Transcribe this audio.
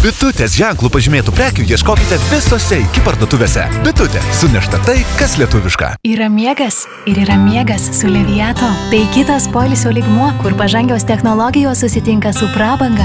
Bitutės ženklų pažymėtų prekių ieškokite visose iki parduotuvėse. Bitutė, sunešta tai, kas lietuviška. Yra miegas ir yra miegas su Leviato. Tai kitas poilsio lygmuo, kur pažangios technologijos susitinka su prabanga.